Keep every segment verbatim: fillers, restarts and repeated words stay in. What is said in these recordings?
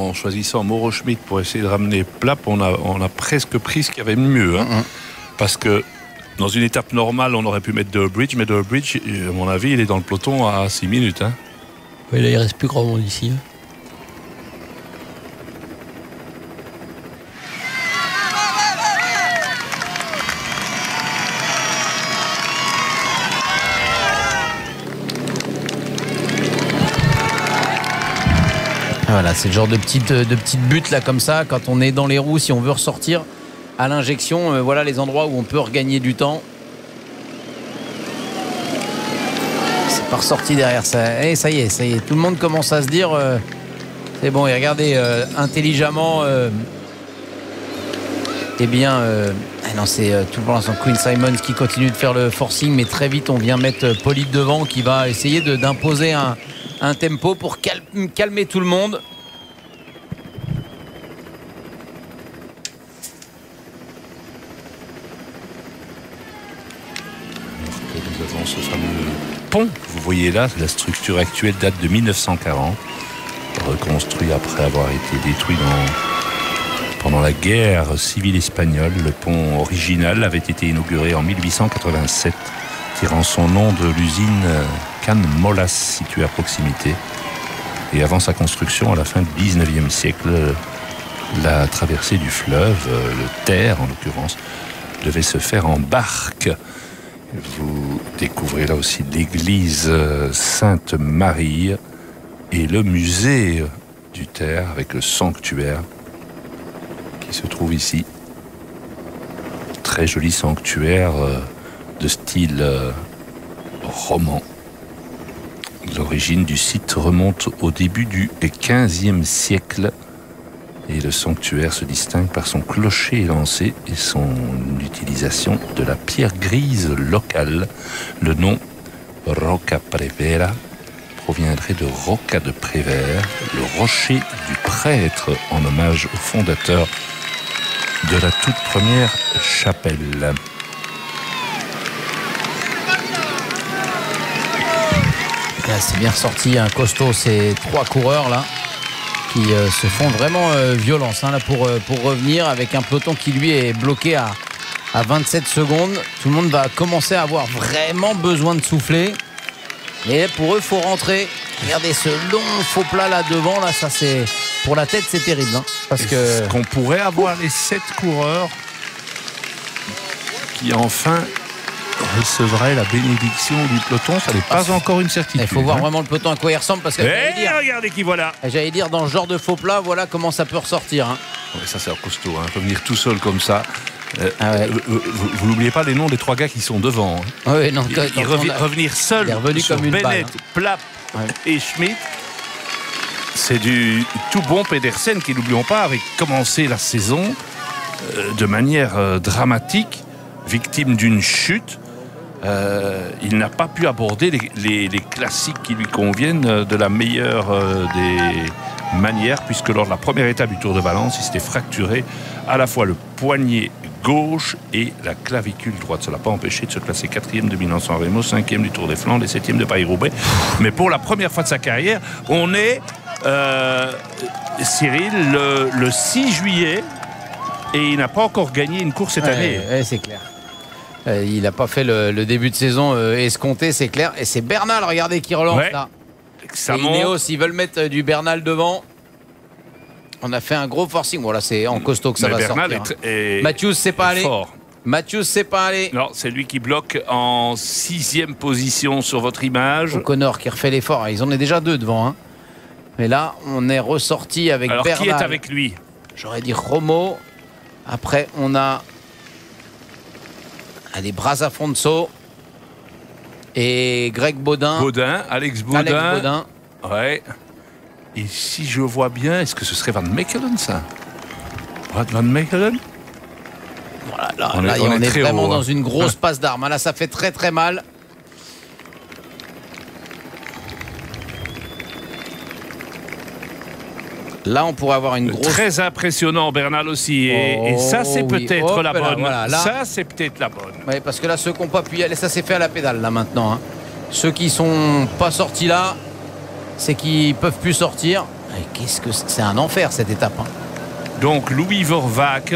en choisissant Mauro Schmidt pour essayer de ramener Plapp, on a, on a presque pris ce qu'il y avait de mieux. Hein. Mm-hmm. Parce que dans une étape normale, on aurait pu mettre Durbridge, mais Durbridge, à mon avis, il est dans le peloton à six minutes. Hein. Oui, là, il reste plus grand monde ici. Hein. Voilà, c'est le genre de petite, de petite butte là comme ça, quand on est dans les roues, si on veut ressortir à l'injection, euh, voilà les endroits où on peut regagner du temps. C'est pas ressorti derrière ça. Et ça y est, ça y est, tout le monde commence à se dire euh, c'est bon, et regardez euh, intelligemment euh, eh bien euh, ah non, c'est euh, tout pour l'instant Quinn Simmons qui continue de faire le forcing, mais très vite on vient mettre Pollitt devant qui va essayer de, d'imposer un un tempo pour cal- calmer tout le monde. Nous avons ce fameux pont. Vous voyez là, la structure actuelle date de mille neuf cent quarante, reconstruit après avoir été détruit dans, pendant la guerre civile espagnole. Le pont original avait été inauguré en mille huit cent quatre-vingt-sept, tirant son nom de l'usine Can Molas située à proximité. Et avant sa construction, à la fin du dix-neuvième siècle, la traversée du fleuve, le Ter en l'occurrence, devait se faire en barque. Vous découvrez là aussi l'église Sainte-Marie et le musée du Ter avec le sanctuaire qui se trouve ici. Très joli sanctuaire de style roman. L'origine du site remonte au début du quinzième siècle et le sanctuaire se distingue par son clocher élancé et son utilisation de la pierre grise locale. Le nom Rocca Prevera proviendrait de Rocca de Prévert, le rocher du prêtre, en hommage au fondateur de la toute première chapelle. Là, c'est bien ressorti, un costaud, ces trois coureurs là qui euh, se font vraiment euh, violence hein, là, pour, euh, pour revenir avec un peloton qui lui est bloqué à, à vingt-sept secondes. Tout le monde va commencer à avoir vraiment besoin de souffler. Et pour eux, il faut rentrer. Regardez ce long faux plat là devant, là, ça c'est pour la tête, c'est terrible. Hein, parce que est-ce qu'on pourrait avoir les sept coureurs qui enfin recevrait la bénédiction du peloton, ça n'est pas ah, encore une certitude. Il faut voir hein. vraiment le peloton à quoi il ressemble parce que hey, dire, regardez qui voilà. J'allais dire dans ce genre de faux plat, voilà comment ça peut ressortir. Hein. Ouais, ça c'est costaud, hein. Revenir tout seul comme ça. Euh, ah ouais. Vous, vous, vous n'oubliez pas les noms des trois gars qui sont devant. Hein. Oui, non, quand, il, il revi- a... revenir seul sur comme une Bennett, balle, hein. Plapp ouais. et Schmidt. C'est du tout bon Pedersen qui, n'oublions pas, avait commencé la saison euh, de manière euh, dramatique, victime d'une chute. Euh, il n'a pas pu aborder les, les, les classiques qui lui conviennent de la meilleure euh, des manières, puisque lors de la première étape du Tour de Valence, il s'était fracturé à la fois le poignet gauche et la clavicule droite. Ça ne l'a pas empêché de se classer quatrième de Milan-San Remo, cinquième du Tour des Flandres et septième de Paris-Roubaix. Mais pour la première fois de sa carrière, on est, euh, Cyril, le, le six juillet et il n'a pas encore gagné une course cette ouais, année. Ouais, c'est clair. Euh, il n'a pas fait le, le début de saison euh, escompté, c'est clair. Et c'est Bernal, regardez, qui relance ouais. là. Ça et Ineos, ils veulent mettre du Bernal devant. On a fait un gros forcing. Voilà, c'est en costaud que ça Mais va Bernal sortir. Est, est, Matthews, c'est pas allé. Fort. Matthews, c'est pas allé. Non, c'est lui qui bloque en sixième position sur votre image. O'Connor qui refait l'effort. Ils en ont déjà deux devant. Hein. Mais là, on est ressorti avec Alors, Bernal. qui est avec lui? J'aurais dit Romo. Après, on a allez, Brazafonso et Greg Baudin. Baudin, Alex Baudin. Alex Baudin. Ouais. Et si je vois bien, est-ce que ce serait Van Mechelen, ça? Brad Van Mechelen? Voilà, là, on là, est, on on est, est vraiment haut, dans hein. une grosse passe d'armes. Là, ça fait très très mal. Là, on pourrait avoir une grosse... Très impressionnant, Bernal aussi. Et, oh, et ça, c'est oui. peut-être Hop, la bonne. Voilà, là... Ça, c'est peut-être la bonne. Oui, parce que là, ceux qui n'ont pas pu y aller, ça s'est fait à la pédale, là, maintenant. Hein. Ceux qui sont pas sortis là, c'est qu'ils peuvent plus sortir. Qu'est-ce que c'est un enfer cette étape. Hein. Donc Louis Vervaeke,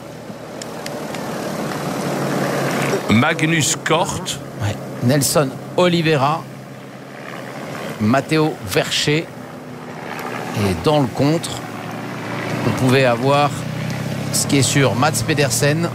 Magnus Cort, ouais. Nelson Oliveira, Matteo Verché. Et dans le contre, vous pouvez avoir ce qui est sûr, Mats Pedersen,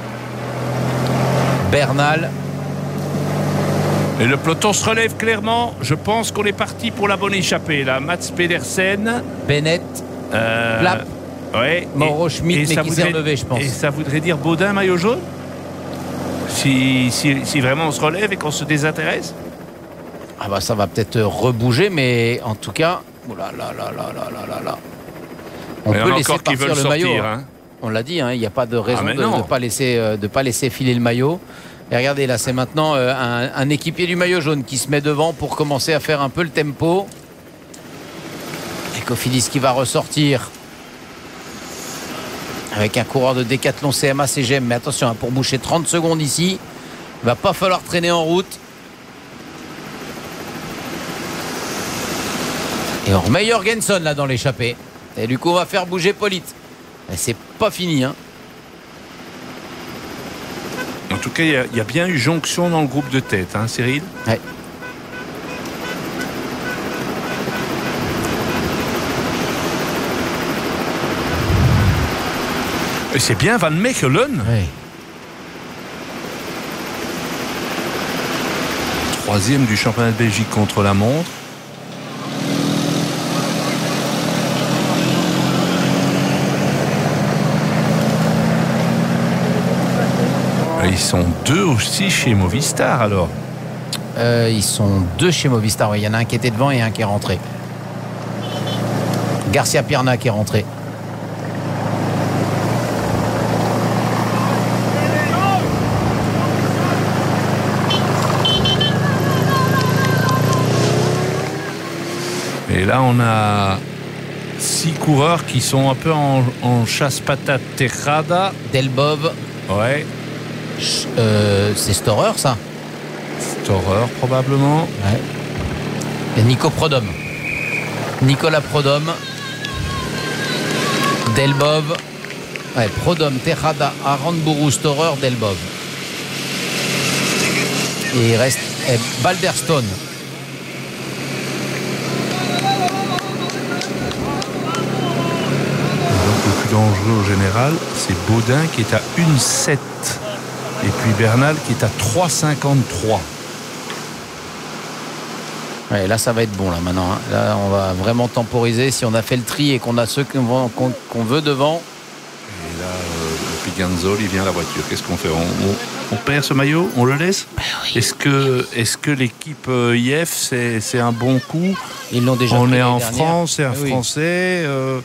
Bernal. Et le peloton se relève clairement. Je pense qu'on est parti pour la bonne échappée là. Mats Pedersen, Bennett, euh, Plapp, ouais, Mauro Schmitt, mais qui s'est relevé, je pense. Et ça voudrait dire Baudin maillot jaune si, si, si vraiment on se relève et qu'on se désintéresse. Ah bah ça va peut-être rebouger, mais en tout cas, oh là là là là là là là là. On mais peut on laisser encore partir le sortir, maillot. Hein. On l'a dit, il hein, n'y a pas de raison ah de ne pas laisser euh, de pas laisser filer le maillot. Et regardez là, c'est maintenant euh, un, un équipier du maillot jaune qui se met devant pour commencer à faire un peu le tempo. Et Cofidis qui va ressortir avec un coureur de Décathlon C M A C G M. Mais attention, hein, pour boucher trente secondes ici, il va pas falloir traîner en route. Et on remet Jorgensen là dans l'échappée. Et du coup, on va faire bouger Polite. Et c'est pas fini, hein. En tout cas, il y, y a bien eu jonction dans le groupe de tête, hein, Cyril. Ouais. Et c'est bien Van Mechelen. Ouais. Troisième du championnat de Belgique contre la montre. Ils sont deux aussi chez Movistar alors. Euh, ils sont deux chez Movistar. Ouais. Il y en a un qui était devant et un qui est rentré. Garcia Pierna qui est rentré. Et là on a six coureurs qui sont un peu en, en chasse-patate Tejada. Delbov. Ouais. Euh, c'est Storer ça. Storer probablement. Ouais. Et Nico Prodhomme. Nicolas Prodhomme. Delbov. Ouais, Prodhomme, Tejada, Aramburu, Storer, Delbov. Et il reste eh, Balderstone. Le plus dangereux au général, c'est Baudin qui est à un virgule sept. Et puis Bernal qui est à trois virgule cinquante-trois. Ouais, là ça va être bon là maintenant. Hein. Là on va vraiment temporiser. Si on a fait le tri et qu'on a ceux qu'on qu'on, qu'on veut devant. Et là, euh, le Piganzol, il vient à la voiture. Qu'est-ce qu'on fait on, on, on perd ce maillot? On le laisse? Ben oui. Est-ce que, est-ce que l'équipe I F, c'est, c'est un bon coup? Ils l'ont déjà On fait est en dernière. France, c'est un Ben oui. Français. Euh...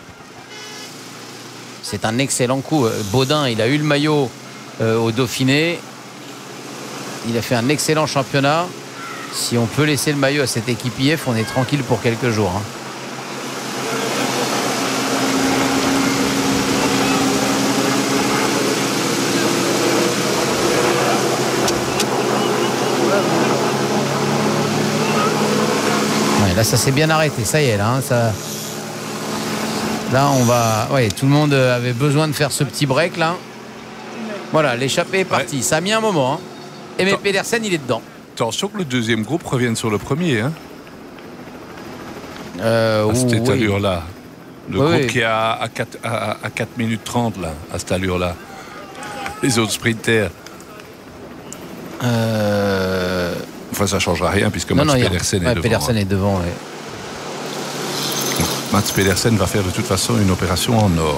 C'est un excellent coup. Baudin, il a eu le maillot euh, au Dauphiné. Il a fait un excellent championnat. Si on peut laisser le maillot à cette équipe I F, on est tranquille pour quelques jours. Hein. Ouais, là, ça s'est bien arrêté. Ça y est, là. Hein, ça... Là, on va... Ouais, tout le monde avait besoin de faire ce petit break, là. Voilà, l'échappée est partie. Ouais. Ça a mis un moment. Hein. Et mais Pedersen, il est dedans. Attention que le deuxième groupe revienne sur le premier. Hein. Euh, à cette oui. allure-là. Le oui, groupe oui. qui est à, à, quatre, à, à quatre minutes trente, là, à cette allure-là. Les autres sprinters. Euh... Enfin, ça ne changera rien puisque Mats Pedersen, ouais, est, Pedersen devant, est devant. Ouais. Mats Pedersen va faire de toute façon une opération en or.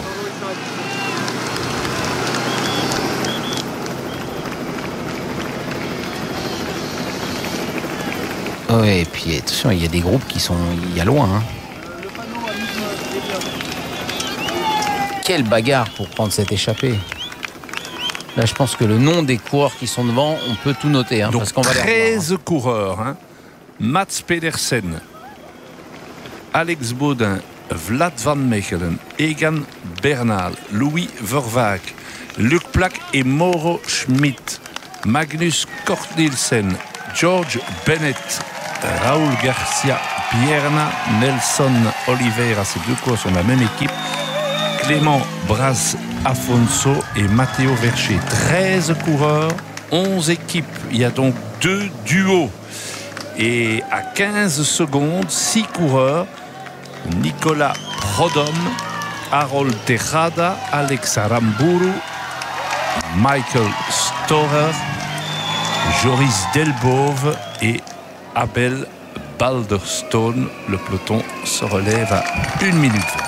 Oui, et puis attention, il y a des groupes qui sont il y a loin. Hein. Quelle bagarre pour prendre cette échappée. Là, je pense que le nom des coureurs qui sont devant, on peut tout noter. Hein, Donc parce qu'on va treize les revoir, hein. coureurs. Hein. Mats Pedersen, Alex Baudin, Vlad Van Mechelen, Egan Bernal, Louis Vervaeke, Luc Plack et Mauro Schmitt, Magnus Cort Nielsen, George Bennett, Raúl Garcia Pierna, Nelson Oliveira, ces deux coureurs sont la même équipe. Clément Braz Afonso et Matteo Vercher. treize coureurs, onze équipes. Il y a donc deux duos. Et à quinze secondes, six coureurs. Nicolas Prodhomme, Harold Tejada, Alex Aramburu, Michael Storer, Joris Delbove et Abel Balderstone. Le peloton se relève à une minute vingt.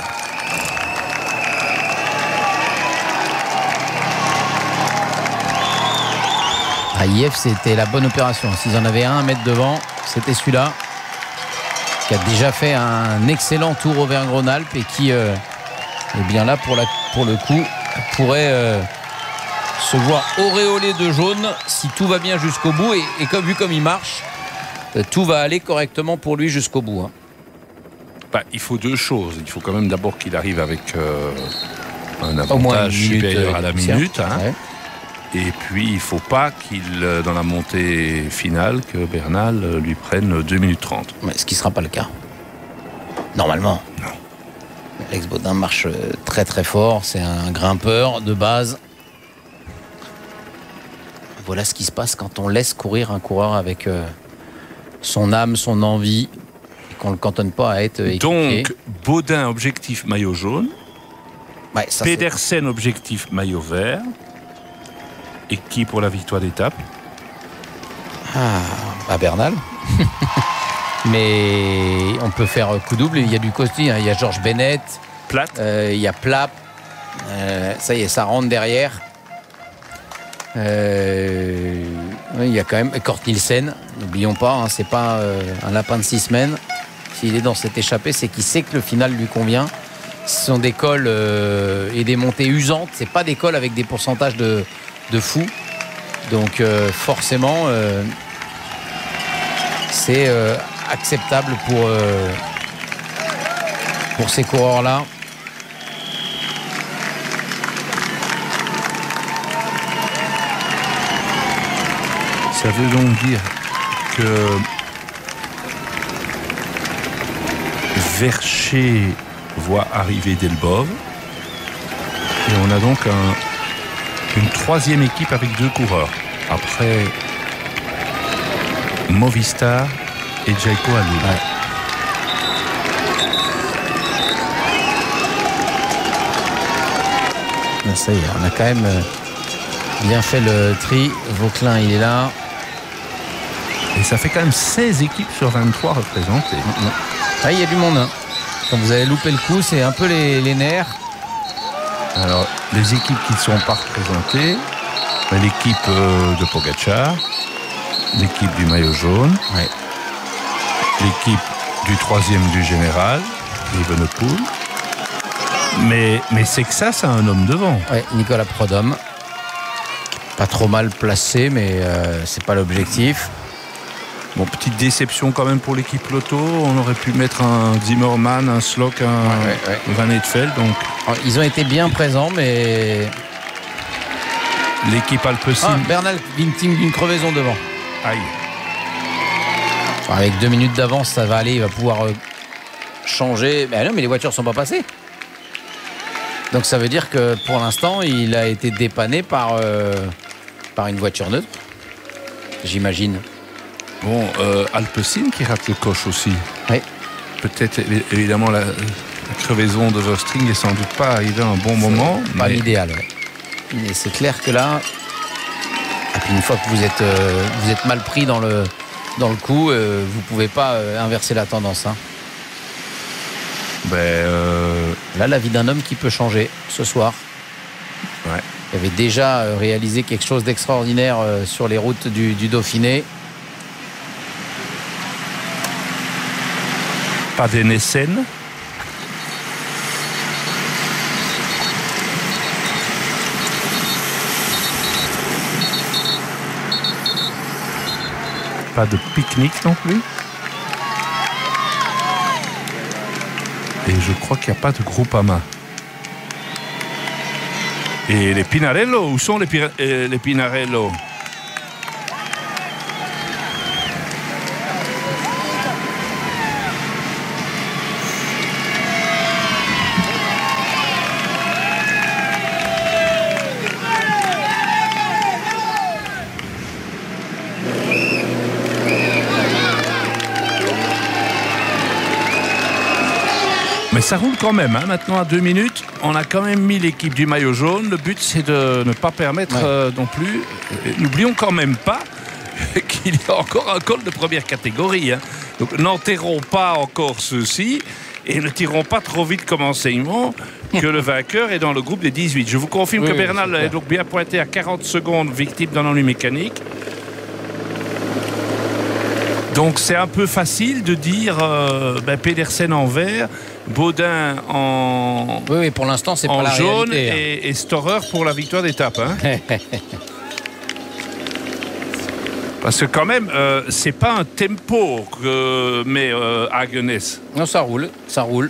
À I F, c'était la bonne opération. S'ils en avaient un à mettre devant, c'était celui-là, qui a déjà fait un excellent tour Auvergne-Rhône-Alpes et qui euh, est bien là pour, la, pour le coup pourrait euh, se voir auréolé de jaune si tout va bien jusqu'au bout. Et, et comme, vu comme il marche, euh, tout va aller correctement pour lui jusqu'au bout. Hein. Bah, il faut deux choses. Il faut quand même d'abord qu'il arrive avec euh, un avantage supérieur à la minute. Hein. Ouais. Et puis, il ne faut pas qu'il, dans la montée finale, que Bernal lui prenne deux minutes trente. Mais ce qui ne sera pas le cas. Normalement. Non. Alex Baudin marche très très fort. C'est un grimpeur de base. Voilà ce qui se passe quand on laisse courir un coureur avec euh, son âme, son envie, et qu'on ne le cantonne pas à être équipier. Donc, Baudin, objectif maillot jaune. Ouais, ça, Pedersen, c'est... objectif maillot vert. Et qui pour la victoire d'étape? Ah, bah Bernal. Mais on peut faire coup double. Il y a du costume. Il y a Georges Bennett. Platt. Euh, il y a Plapp. Euh, ça y est, ça rentre derrière. Euh, il y a quand même Kort Nielsen. N'oublions pas, hein, c'est pas euh, un lapin de six semaines. S'il est dans cette échappée, c'est qu'il sait que le final lui convient. Ce sont des cols euh, et des montées usantes. C'est pas des cols avec des pourcentages de de fou, donc euh, forcément euh, c'est euh, acceptable pour euh, pour ces coureurs là. Ça veut donc dire que Vercher voit arriver Delbove et on a donc un une troisième équipe avec deux coureurs. Après Movistar et Jayco Alula. Ouais. Ça y est, on a quand même bien fait le tri. Vauclin, il est là. Et ça fait quand même seize équipes sur vingt-trois représentées. Mmh. Ah, il y a du monde. Hein. Quand vous avez loupé le coup, c'est un peu les, les nerfs. Alors, les équipes qui ne sont pas représentées, l'équipe de Pogačar, l'équipe du maillot jaune, ouais. l'équipe du troisième du général, Evenepoel. Mais, mais c'est que ça, c'est un homme devant. Ouais, Nicolas Prodhomme. Pas trop mal placé, mais euh, c'est pas l'objectif. Bon, petite déception quand même pour l'équipe Lotto. On aurait pu mettre un Zimmermann, un Slock, un ouais, ouais, ouais. Van Eetveld. Donc... Alors, ils ont été bien présents, mais... L'équipe Alpecin... Ah, Bernal Vinting d'une crevaison devant. Aïe. Avec deux minutes d'avance, ça va aller. Il va pouvoir euh, changer. Mais non, mais les voitures ne sont pas passées. Donc ça veut dire que pour l'instant, il a été dépanné par, euh, par une voiture neutre. J'imagine. Bon, euh, Alpecin qui rate le coche aussi. Oui. Peut-être, évidemment, la, la crevaison de Verstring n'est sans doute pas arrivée à un bon moment. Pas mais... l'idéal, ouais. Mais c'est clair que là, et puis une fois que vous êtes, euh, vous êtes mal pris dans le, dans le coup, euh, vous ne pouvez pas euh, inverser la tendance. Hein. Ben euh... Là, la vie d'un homme qui peut changer ce soir. Ouais. Il avait déjà euh, réalisé quelque chose d'extraordinaire euh, sur les routes du, du Dauphiné. Pas d'Enessen. Pas de pique-nique non plus. Et je crois qu'il n'y a pas de Groupama. Et les Pinarello, où sont les, Pira- euh, les Pinarello? ça roule quand même, hein. Maintenant à deux minutes, on a quand même mis l'équipe du maillot jaune. Le but, c'est de ne pas permettre ouais. euh, non plus. Euh, n'oublions quand même pas qu'il y a encore un col de première catégorie, hein. Donc n'enterrons pas encore ceux-ci et ne tirons pas trop vite comme enseignement que le vainqueur est dans le groupe des dix-huit. Je vous confirme oui, que Bernal est donc bien pointé à quarante secondes, victime d'un ennui mécanique. Donc c'est un peu facile de dire euh, ben Pedersen en vert, Baudin en, oui, oui, pour l'instant, c'est en pas la jaune réalité, hein. et, et Storer pour la victoire d'étape. Hein. Parce que quand même, euh, c'est pas un tempo que met euh, Hagenès. Non, ça roule, ça roule.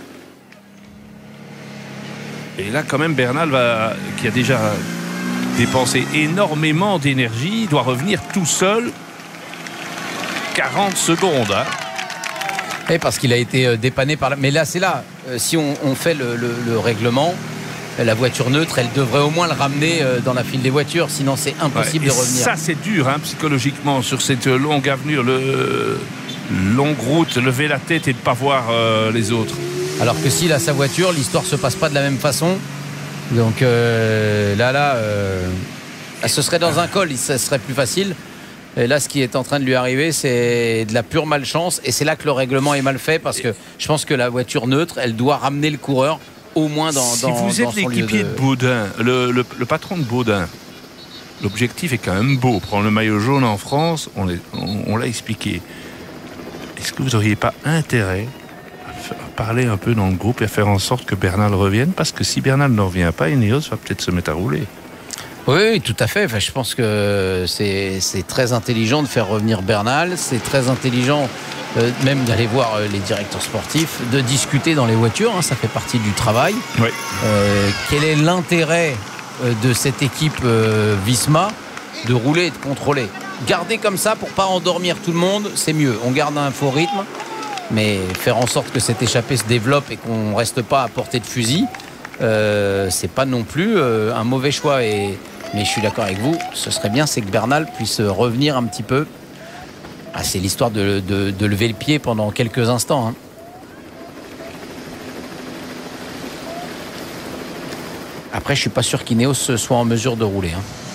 Et là, quand même, Bernal, va, qui a déjà dépensé énormément d'énergie, doit revenir tout seul. quarante secondes. Hein. Et parce qu'il a été dépanné par la... Mais là, c'est là. Euh, si on, on fait le, le, le règlement, la voiture neutre, elle devrait au moins le ramener dans la file des voitures. Sinon, c'est impossible ouais, de revenir. Ça, c'est dur, hein, psychologiquement, sur cette longue avenue, le, longue route, lever la tête et ne pas voir euh, les autres. Alors que s'il a sa voiture, l'histoire ne se passe pas de la même façon. Donc euh, là, là, euh, ce serait dans un col, ça serait plus facile. Et là, ce qui est en train de lui arriver, c'est de la pure malchance. Et c'est là que le règlement est mal fait, parce que je pense que la voiture neutre, elle doit ramener le coureur au moins dans, si dans, vous êtes dans son l'équipier lieu de... de Baudin, le, le, le patron de Baudin, l'objectif est quand même beau. Prendre le maillot jaune en France, on, est, on, on l'a expliqué. Est-ce que vous n'auriez pas intérêt à parler un peu dans le groupe et à faire en sorte que Bernal revienne? Parce que si Bernal ne revient pas, Ineos va peut-être se mettre à rouler. Oui, tout à fait. Enfin, je pense que c'est, c'est très intelligent de faire revenir Bernal. C'est très intelligent euh, même d'aller voir euh, les directeurs sportifs, de discuter dans les voitures. Hein, ça fait partie du travail. Oui. Euh, quel est l'intérêt euh, de cette équipe euh, Visma de rouler et de contrôler? Garder comme ça pour pas endormir tout le monde, c'est mieux. On garde un faux rythme, mais faire en sorte que cette échappée se développe et qu'on reste pas à portée de fusil, euh, c'est pas non plus euh, un mauvais choix. Et mais je suis d'accord avec vous, ce serait bien, c'est que Bernal puisse revenir un petit peu. Ah, c'est l'histoire de, de, de lever le pied pendant quelques instants. Hein. Après, je suis pas sûr qu'Ineos soit en mesure de rouler. Hein.